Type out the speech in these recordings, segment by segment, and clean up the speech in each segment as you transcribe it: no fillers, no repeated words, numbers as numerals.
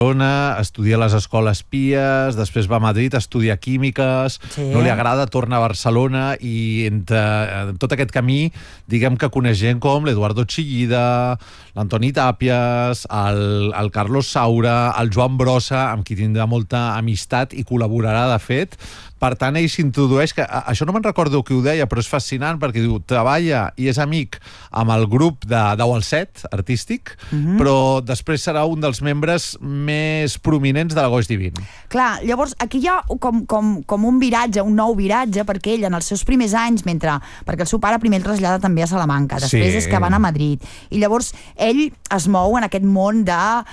estudia a les escoles pies, després va a Madrid, estudia químiques, no li agrada, torna a Barcelona i entre tot aquest camí, diguem que coneix gent com l'Eduardo Chillida, l'Antoni Tàpies, el Carlos Saura, el Joan Brossa, amb qui tindrà molta amistat i col·laborarà, de fet. Per tant, ell s'introdueix, que això no me'n recordo qui ho deia, però és fascinant perquè diu, treballa i és amic amb el grup de 10 al 7, artístic, però després serà un dels membres més prominents de la Goix Divin. Clar, llavors aquí hi ha com un viratge, un nou viratge, perquè ell en els seus primers anys, perquè el seu pare primer el trasllada també a Salamanca, després és que van a Madrid, i llavors ell es mou en aquest món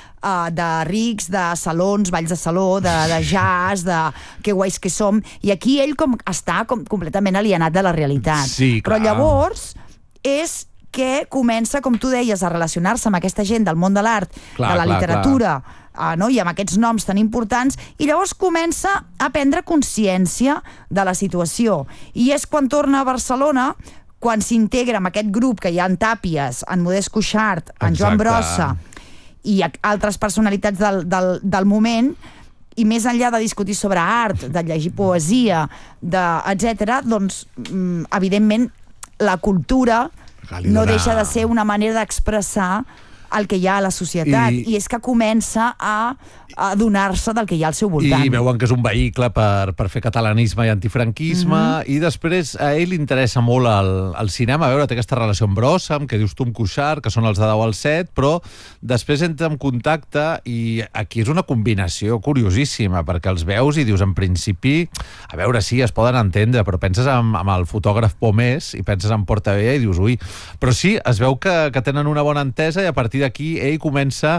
de rics, de salons, balls de saló, de jazz, de que guais que som, i aquí ell està completament alienat de la realitat. Sí, clar. Però llavors és que comença, com tu deies, a relacionar-se amb aquesta gent del món de l'art, de la literatura, i amb aquests noms tan importants, i llavors comença a prendre consciència de la situació. I és quan torna a Barcelona, quan s'integra amb aquest grup que hi ha en Tàpies, en Modest Cuixart, en Joan Brossa i altres personalitats del moment, i més enllà de discutir sobre art, de llegir poesia, etc., doncs, evidentment, la cultura no deixa de ser una manera d'expressar el que hi ha a la societat, i és que comença a adonar-se del que hi ha al seu voltant. I veuen que és un vehicle per fer catalanisme i antifranquisme, i després a ell li interessa molt el cinema, a veure, té aquesta relació amb Brossa, amb què dius tu amb Cuixart, que són els de 10 al 7, però després entra en contacte i aquí és una combinació curiosíssima, perquè els veus i dius, en principi, a veure, sí, es poden entendre, però penses amb el fotògraf Pomés i penses en Portabella i dius, ui, però sí, es veu que tenen una bona entesa i a partir d'aquí ell comença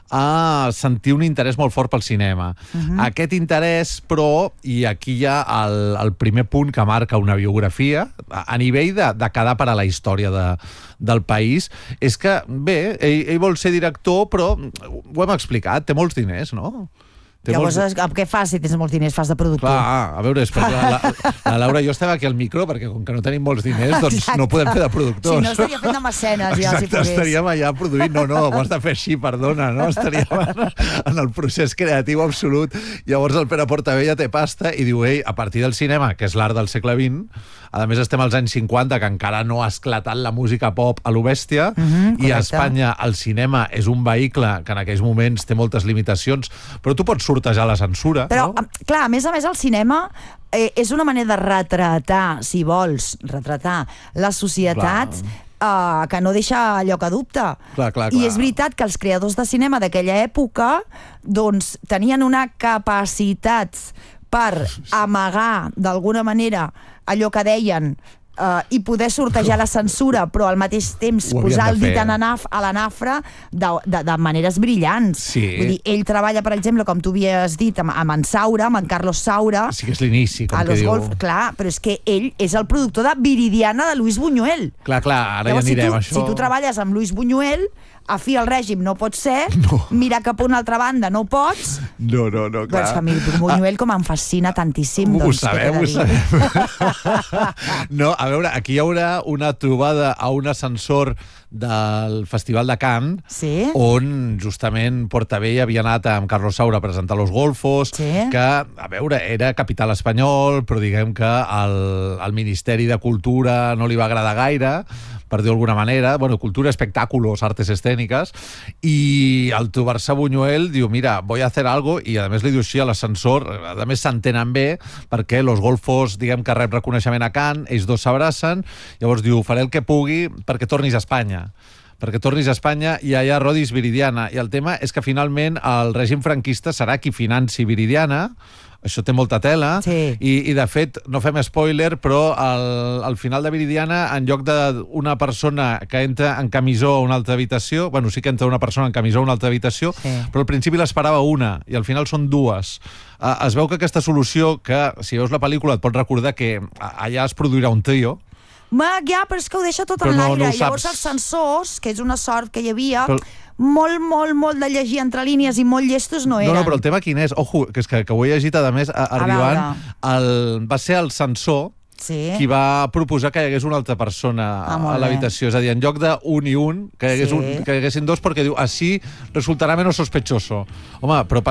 a sentir un interès molt fort pel cinema. Aquest interès, però, i aquí hi ha el primer punt que marca una biografia, a nivell de quedar per a la història del país, és que, bé, ell vol ser director, però ho hem explicat, té molts diners, no? Llavors, què fas si tens molts diners? Fas de productor? Clar, a veure, és perquè la Laura i jo estem aquí al micro, perquè com que no tenim molts diners, doncs no podem fer de productors. Si no, estaria fent de mecenes, ja, si pogués. Estaríem allà produint. No, ho has de fer així, perdona, no? Estaríem en el procés creatiu absolut. Llavors el Pere Portabella té pasta i diu, ei, a partir del cinema, que és l'art del segle XX, a més estem als anys 50, que encara no ha esclatat la música pop a lo bèstia, i a Espanya el cinema és un vehicle que en aquells moments té moltes limitacions, però tu pots sortejar la censura. Però, clar, a més el cinema és una manera de retratar, si vols, la societat que no deixa lloc a dubte. I és veritat que els creadors de cinema d'aquella època doncs tenien una capacitat per amagar, d'alguna manera, allò que deien i poder sortejar la censura, però al mateix temps posar el dit a la nafra de maneres brillants. Vull dir, ell treballa, per exemple, com tu havies dit, amb en Saura, amb en Carlos Saura. Sí que és l'inici, com que diu. Clar, però és que ell és el productor de Viridiana de Luis Buñuel. Clar, ara ja anirem a això. Si tu treballes amb Luis Buñuel, a fi el règim no pot ser, mirar cap a una altra banda no pots. No, clar. Doncs que a mi el Buñuel com em fascina tantíssim. Ho sabem. No, a veure, aquí hi haurà una trobada a un ascensor del Festival de Cannes, on justament Portabella havia anat amb Carlos Saura a presentar Los Golfos, que, a veure, era capital espanyol, però diguem que al Ministeri de Cultura no li va agradar gaire, per dir d'alguna manera, cultura, espectáculos, artes escénicas, i al trobar-se Buñuel diu, mira, voy a hacer algo, i a més li diu així a l'ascensor, a més s'entenen bé, perquè Los Golfos, diguem que rep reconeixement a Cannes, ells dos s'abracen, llavors diu, faré el que pugui perquè tornis a Espanya. I allà rodis Viridiana, i el tema és que finalment el règim franquista serà qui financi Viridiana, això té molta tela, i de fet, no fem spoiler, però al final de Viridiana, en lloc d'una persona que entra en camisó a una altra habitació, sí que entra una persona en camisó a una altra habitació, però al principi l'esperava una, i al final són dues. Es veu que aquesta solució, que si veus la pel·lícula et pots recordar que allà es produirà un trio, però és que ho deixa tot en l'aire. Llavors els censors, que és una sort que hi havia, molt de llegir entre línies i molt llestos no eren. No, però el tema quin és? Ojo, que és que ho he llegit, a més, arribant, va ser el censor qui va proposar que hi hagués una altra persona a l'habitació. És a dir, en lloc d'un i un, que hi haguessin dos, perquè diu, així resultarà menys sospechoso. Home, però